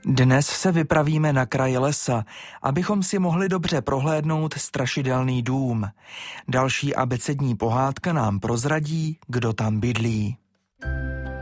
Dnes se vypravíme na kraj lesa, abychom si mohli dobře prohlédnout strašidelný dům. Další abecední pohádka nám prozradí, kdo tam bydlí.